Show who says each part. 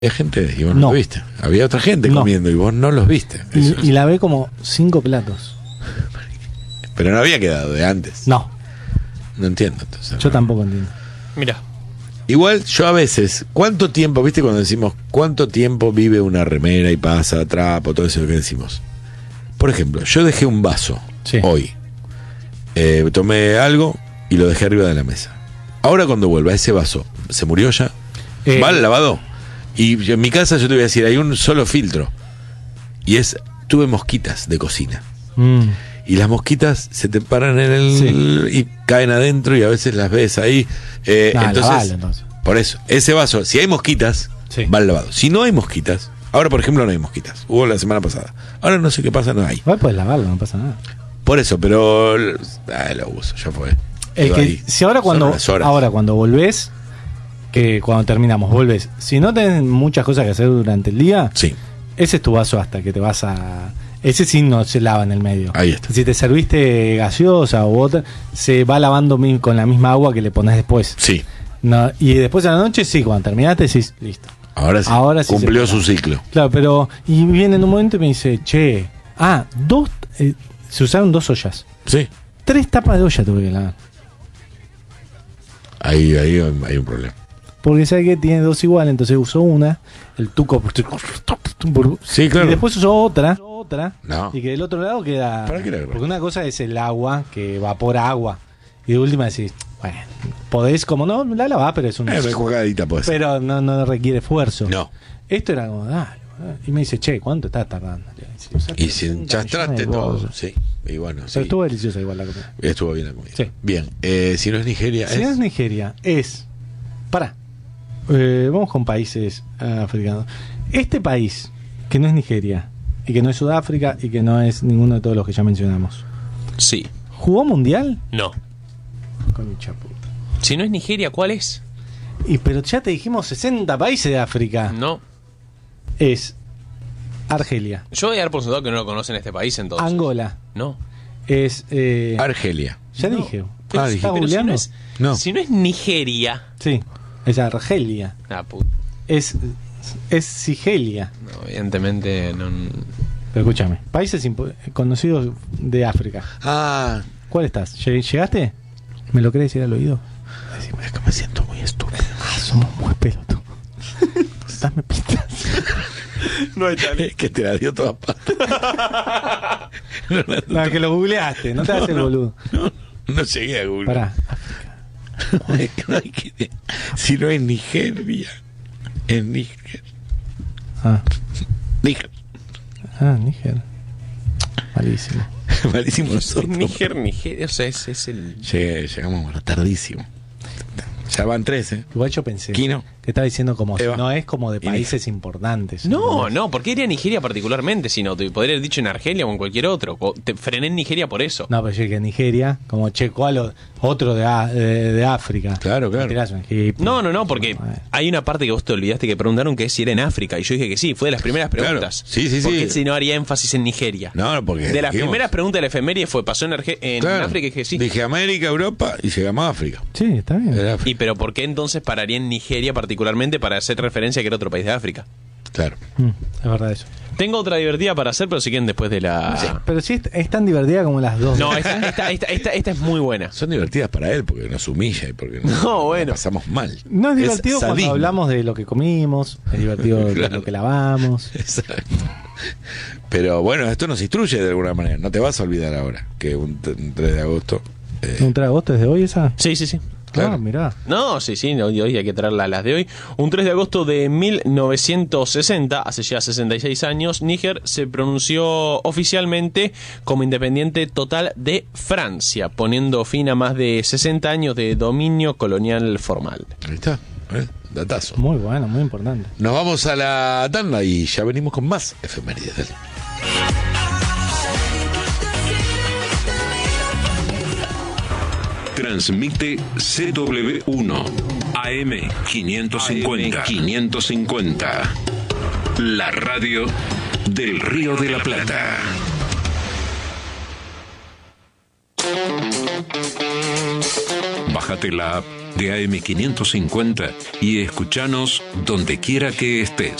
Speaker 1: gente y vos no lo viste. Había otra gente comiendo y vos no los viste.
Speaker 2: Y la ve como 5 platos.
Speaker 1: Pero no había quedado de antes.
Speaker 2: No
Speaker 1: entiendo entonces.
Speaker 2: Yo tampoco entiendo.
Speaker 3: Mira.
Speaker 1: Igual yo a veces, ¿cuánto tiempo, viste cuando decimos cuánto tiempo vive una remera y pasa, trapo, todo eso que decimos? Por ejemplo, yo dejé un vaso hoy. Tomé algo y lo dejé arriba de la mesa. Ahora cuando vuelva ese vaso, ¿se murió ya? ¿Va al lavado? Y en mi casa yo te voy a decir, hay un solo filtro. Y tuve mosquitas de cocina. Y las mosquitas se te paran en el y caen adentro y a veces las ves ahí. Entonces, por eso, ese vaso, si hay mosquitas, va al lavado. Si no hay mosquitas, ahora por ejemplo no hay mosquitas, hubo la semana pasada. Ahora no sé qué pasa, no hay.
Speaker 2: Igual puedes lavarlo, no pasa nada.
Speaker 1: Por eso, pero lo uso, ya fue.
Speaker 2: Si ahora cuando volvés, que cuando terminamos volvés, si no tenés muchas cosas que hacer durante el día, ese es tu vaso hasta que te vas a... Ese sí no se lava en el medio.
Speaker 1: Ahí está.
Speaker 2: Si te serviste gaseosa o otra, se va lavando con la misma agua que le pones después.
Speaker 1: Sí.
Speaker 2: No, y después a la noche, cuando terminaste, listo.
Speaker 1: Ahora sí cumplió su ciclo.
Speaker 2: Claro, pero... Y viene en un momento y me dice, se usaron 2 ollas.
Speaker 1: Sí.
Speaker 2: 3 tapas de olla tuve que lavar.
Speaker 1: Ahí hay un problema.
Speaker 2: Porque sabe que tiene 2 iguales, entonces usó una, el tuco.
Speaker 1: Sí, claro.
Speaker 2: Y después usó otra.
Speaker 1: No.
Speaker 2: Y que del otro lado queda.
Speaker 1: ¿Para qué
Speaker 2: porque una cosa es el agua, que evapora agua. Y de última decís, bueno, podés, como no, la lavás, pero es una.
Speaker 1: Rejugadita, pues.
Speaker 2: Pero no requiere esfuerzo.
Speaker 1: No.
Speaker 2: Esto era como, y me dice, ¿cuánto estás tardando?
Speaker 1: Y si enchastraste todo. Sí. Y bueno,
Speaker 2: pero estuvo deliciosa igual la comida.
Speaker 1: Estuvo bien la comida.
Speaker 2: Sí.
Speaker 1: Bien. Si no es Nigeria,
Speaker 2: Si no es Nigeria, vamos con países africanos. Este país, que no es Nigeria, y que no es Sudáfrica, y que no es ninguno de todos los que ya mencionamos.
Speaker 3: Sí.
Speaker 2: ¿Jugó mundial?
Speaker 3: No.
Speaker 2: Concha puta.
Speaker 3: Si no es Nigeria, ¿cuál es?
Speaker 2: Pero ya te dijimos 60 países de África.
Speaker 3: No.
Speaker 2: Es Argelia.
Speaker 3: Yo voy a dar por sentado que no lo conocen este país entonces.
Speaker 2: Angola.
Speaker 3: No.
Speaker 2: Es
Speaker 1: Argelia.
Speaker 2: Ya dije.
Speaker 3: ¿Estás googleando? Si no es Nigeria.
Speaker 2: Sí. Es Argelia.
Speaker 3: Puta.
Speaker 2: Es Sigelia.
Speaker 3: No, evidentemente no.
Speaker 2: Pero escúchame, países conocidos de África. ¿Cuál estás? ¿Llegaste? ¿Me lo querés decir al oído?
Speaker 1: Decime, es que me siento muy estúpido.
Speaker 2: Somos muy pelotudos. Dame pistas.
Speaker 3: No hay tal.
Speaker 1: Es que te la dio toda pata.
Speaker 2: No, que lo googleaste, no te hagas el boludo.
Speaker 1: No llegué a Google.
Speaker 2: Pará.
Speaker 1: Si no es Nigeria, es Níger. Níger.
Speaker 2: Níger. Malísimo.
Speaker 1: Malísimo nosotros.
Speaker 3: Níger, o sea, es el...
Speaker 1: Llegamos tardísimo. Ya van 3,
Speaker 2: Igual yo pensé
Speaker 1: Kino.
Speaker 2: que estaba diciendo como
Speaker 1: Eva.
Speaker 2: no es como de países importantes.
Speaker 3: No, ¿por qué iría a Nigeria particularmente? Sino te podría haber dicho en Argelia o en cualquier otro. Te frené en Nigeria por eso.
Speaker 2: No, pero yo dije Nigeria, como ¿cuál otro de África?
Speaker 1: Claro.
Speaker 3: No, porque hay una parte que vos te olvidaste que preguntaron que es si era en África. Y yo dije que sí, fue de las primeras preguntas.
Speaker 1: Claro. Sí.
Speaker 3: ¿Por qué si no haría énfasis en Nigeria?
Speaker 1: No, porque
Speaker 3: de las primeras preguntas de la efeméride pasó en África y dije sí.
Speaker 1: Dije América, Europa y llegamos a África.
Speaker 2: Sí, está bien.
Speaker 3: ¿Y pero por qué entonces pararía en Nigeria particularmente para hacer referencia a que era otro país de África?
Speaker 1: Claro.
Speaker 2: Es verdad eso.
Speaker 3: Tengo otra divertida para hacer, pero si quieren después de la...
Speaker 2: Sí, pero sí es tan divertida como las dos.
Speaker 3: No, esta es muy buena.
Speaker 1: Son divertidas para él porque nos humilla y porque
Speaker 3: bueno.
Speaker 1: la pasamos mal.
Speaker 2: No es divertido cuando hablamos de lo que comimos, es divertido de lo que lavamos.
Speaker 1: Exacto. Pero bueno, esto nos instruye de alguna manera. No te vas a olvidar ahora que un 3 de agosto...
Speaker 2: ¿Un 3 de agosto desde hoy esa?
Speaker 3: Sí.
Speaker 2: Claro. Mirá.
Speaker 3: No, sí, hoy hay que traer las de hoy. Un 3 de agosto de 1960, hace ya 66 años, Níger se pronunció oficialmente como independiente total de Francia, poniendo fin a más de 60 años de dominio colonial formal.
Speaker 1: Ahí está, datazo.
Speaker 2: Muy bueno, muy importante.
Speaker 1: Nos vamos a la tanda y ya venimos con más efemérides. Dale.
Speaker 4: Transmite CW1 AM 550. La radio del Río de la Plata. Bájate la app de AM550 y escuchanos donde quiera que estés.